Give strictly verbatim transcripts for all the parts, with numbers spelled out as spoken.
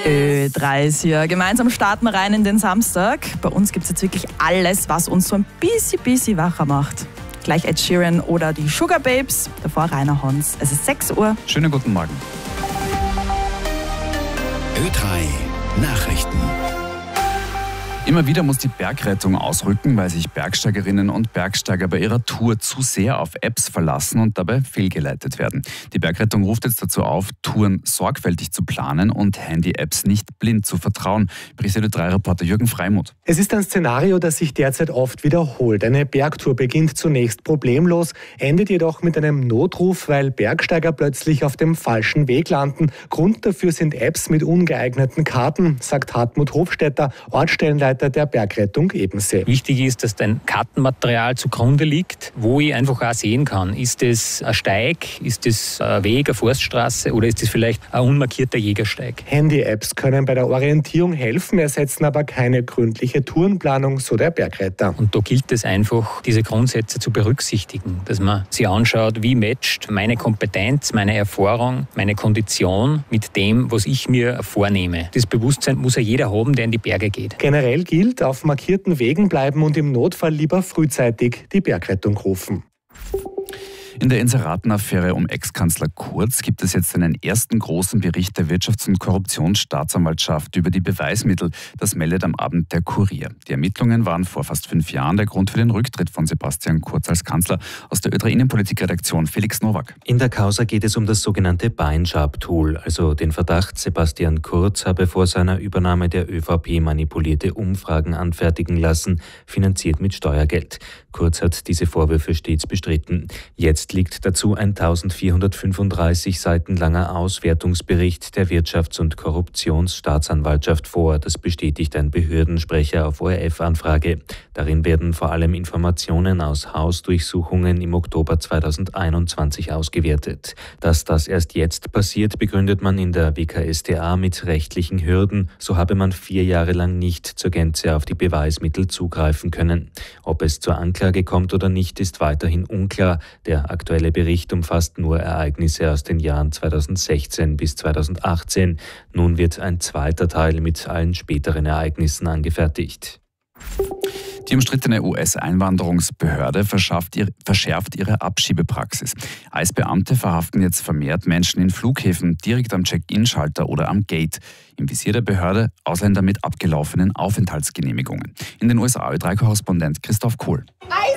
Ö drei ist hier. Gemeinsam starten wir rein in den Samstag. Bei uns gibt es jetzt wirklich alles, was uns so ein bisschen, bisschen wacher macht. Gleich Ed Sheeran oder die Sugar Babes, davor Rainer Hans. Es ist sechs Uhr. Schönen guten Morgen. Ö drei Nachrichten. Immer wieder muss die Bergrettung ausrücken, weil sich Bergsteigerinnen und Bergsteiger bei ihrer Tour zu sehr auf Apps verlassen und dabei fehlgeleitet werden. Die Bergrettung ruft jetzt dazu auf, Touren sorgfältig zu planen und Handy-Apps nicht blind zu vertrauen, berichtet Ö drei Reporter Jürgen Freimuth. Es ist ein Szenario, das sich derzeit oft wiederholt. Eine Bergtour beginnt zunächst problemlos, endet jedoch mit einem Notruf, weil Bergsteiger plötzlich auf dem falschen Weg landen. Grund dafür sind Apps mit ungeeigneten Karten, sagt Hartmut Hofstetter, Ortsstellenleiter der Bergrettung Ebensee. Wichtig ist, dass ein Kartenmaterial zugrunde liegt, wo ich einfach auch sehen kann, ist es ein Steig, ist es ein Weg, eine Forststraße oder ist es vielleicht ein unmarkierter Jägersteig. Handy-Apps können bei der Orientierung helfen, ersetzen aber keine gründliche Tourenplanung, so der Bergretter. Und da gilt es einfach, diese Grundsätze zu berücksichtigen, dass man sich anschaut, wie matcht meine Kompetenz, meine Erfahrung, meine Kondition mit dem, was ich mir vornehme. Das Bewusstsein muss ja jeder haben, der in die Berge geht. Generell gilt, auf markierten Wegen bleiben und im Notfall lieber frühzeitig die Bergrettung rufen. In der Inseratenaffäre um Ex-Kanzler Kurz gibt es jetzt einen ersten großen Bericht der Wirtschafts- und Korruptionsstaatsanwaltschaft über die Beweismittel. Das meldet am Abend der Kurier. Die Ermittlungen waren vor fast fünf Jahren der Grund für den Rücktritt von Sebastian Kurz als Kanzler. Aus der Ö drei Innenpolitik-Redaktion Felix Nowak. In der Causa geht es um das sogenannte Beinschab-Tool, also den Verdacht, Sebastian Kurz habe vor seiner Übernahme der ÖVP manipulierte Umfragen anfertigen lassen, finanziert mit Steuergeld. Kurz hat diese Vorwürfe stets bestritten. Jetzt liegt dazu ein eintausendvierhundertfünfunddreißig Seiten langer Auswertungsbericht der Wirtschafts- und Korruptionsstaatsanwaltschaft vor. Das bestätigt ein Behördensprecher auf O R F-Anfrage. Darin werden vor allem Informationen aus Hausdurchsuchungen im Oktober zweitausendeinundzwanzig ausgewertet. Dass das erst jetzt passiert, begründet man in der W K S t A mit rechtlichen Hürden. So habe man vier Jahre lang nicht zur Gänze auf die Beweismittel zugreifen können. Ob es zur Anklage kommt oder nicht, ist weiterhin unklar. Der aktuelle Bericht umfasst nur Ereignisse aus den Jahren zweitausendsechzehn bis zweitausendachtzehn. Nun wird ein zweiter Teil mit allen späteren Ereignissen angefertigt. Die umstrittene U S-Einwanderungsbehörde verschärft ihre Abschiebepraxis. Eisbeamte verhaften jetzt vermehrt Menschen in Flughäfen, direkt am Check-in-Schalter oder am Gate. Im Visier der Behörde Ausländer mit abgelaufenen Aufenthaltsgenehmigungen. In den U S A Ö drei Korrespondent Christoph Kohl.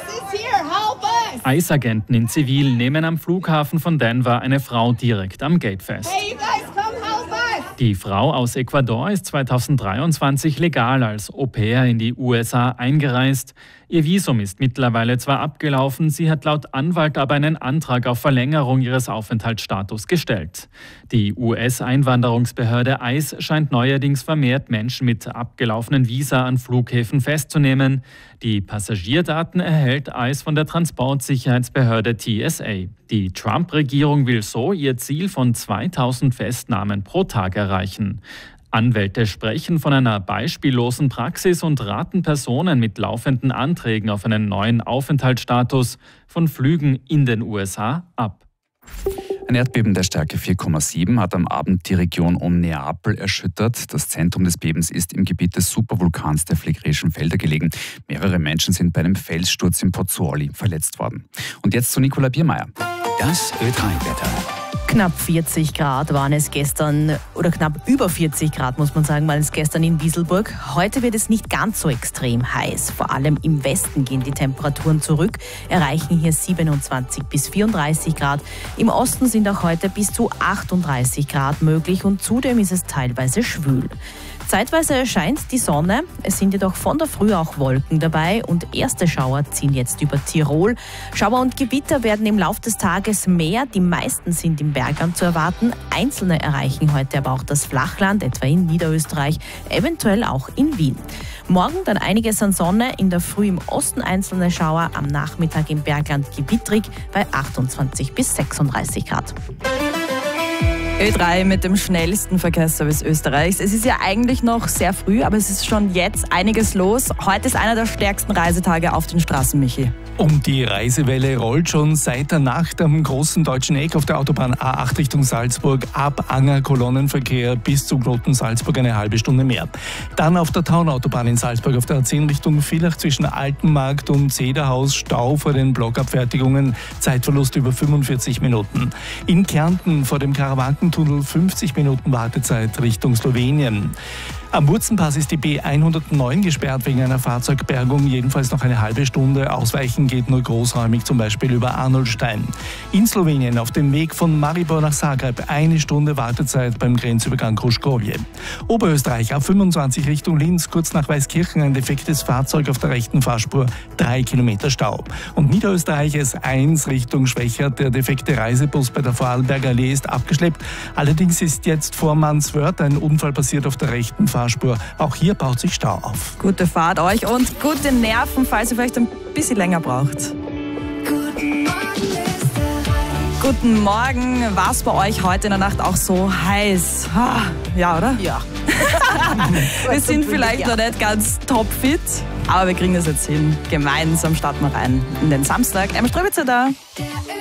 Eisagenten in Zivil nehmen am Flughafen von Denver eine Frau direkt am Gate fest. Hey, you guys, come help us. Die Frau aus Ecuador ist zweitausenddreiundzwanzig legal als Au-pair in die U S A eingereist. Ihr Visum ist mittlerweile zwar abgelaufen, sie hat laut Anwalt aber einen Antrag auf Verlängerung ihres Aufenthaltsstatus gestellt. Die U S-Einwanderungsbehörde I C E scheint neuerdings vermehrt Menschen mit abgelaufenen Visa an Flughäfen festzunehmen. Die Passagierdaten erhält I C E von der Transportsicherheitsbehörde T S A. Die Trump-Regierung will so ihr Ziel von zweitausend Festnahmen pro Tag erreichen. Anwälte sprechen von einer beispiellosen Praxis und raten Personen mit laufenden Anträgen auf einen neuen Aufenthaltsstatus von Flügen in den U S A ab. Ein Erdbeben der Stärke vier Komma sieben hat am Abend die Region um Neapel erschüttert. Das Zentrum des Bebens ist im Gebiet des Supervulkans der Phlegrischen Felder gelegen. Mehrere Menschen sind bei einem Felssturz in Pozzuoli verletzt worden. Und jetzt zu Nicola Biermeier. Das Ö drei Wetter. Knapp vierzig Grad waren es gestern, oder knapp über vierzig Grad, muss man sagen, waren es gestern in Wieselburg. Heute wird es nicht ganz so extrem heiß. Vor allem im Westen gehen die Temperaturen zurück, erreichen hier siebenundzwanzig bis vierunddreißig Grad. Im Osten sind auch heute bis zu achtunddreißig Grad möglich und zudem ist es teilweise schwül. Zeitweise scheint die Sonne, es sind jedoch von der Früh auch Wolken dabei und erste Schauer ziehen jetzt über Tirol. Schauer und Gewitter werden im Laufe des Tages mehr, die meisten sind im Bergland zu erwarten. Einzelne erreichen heute aber auch das Flachland, etwa in Niederösterreich, eventuell auch in Wien. Morgen dann einiges an Sonne, in der Früh im Osten einzelne Schauer, am Nachmittag im Bergland gewittrig bei achtundzwanzig bis sechsunddreißig Grad. Ö drei mit dem schnellsten Verkehrsservice Österreichs. Es ist ja eigentlich noch sehr früh, aber es ist schon jetzt einiges los. Heute ist einer der stärksten Reisetage auf den Straßen, Michi. Und die Reisewelle rollt schon seit der Nacht am großen deutschen Eck auf der Autobahn A acht Richtung Salzburg ab Anger Kolonnenverkehr bis zu Kloten Salzburg eine halbe Stunde mehr. Dann auf der Taunautobahn in Salzburg auf der A zehn Richtung Villach zwischen Altenmarkt und Zederhaus Stau vor den Blockabfertigungen, Zeitverlust über fünfundvierzig Minuten. In Kärnten vor dem Karawankentunnel fünfzig Minuten Wartezeit Richtung Slowenien. Am Wurzenpass ist die B hundertneun gesperrt wegen einer Fahrzeugbergung, jedenfalls noch eine halbe Stunde. Ausweichen geht nur großräumig, zum Beispiel über Arnoldstein. In Slowenien auf dem Weg von Maribor nach Zagreb eine Stunde Wartezeit beim Grenzübergang Kruškovje. Oberösterreich A fünfundzwanzig Richtung Linz, kurz nach Weißkirchen ein defektes Fahrzeug auf der rechten Fahrspur, drei Kilometer Stau. Und Niederösterreich S eins Richtung Schwächert, der defekte Reisebus bei der Vorarlberger Allee ist abgeschleppt. Allerdings ist jetzt vor Manswörth ein Unfall passiert auf der rechten Fahrspur. Fahrspur. Auch hier baut sich Stau auf. Gute Fahrt euch und gute Nerven, falls ihr vielleicht ein bisschen länger braucht. Guten Morgen. War es bei euch heute in der Nacht auch so heiß? Ja, oder? Ja. Wir sind vielleicht noch nicht ganz topfit, aber wir kriegen das jetzt hin. Gemeinsam starten wir rein in den Samstag. Emma Ströbitzer da.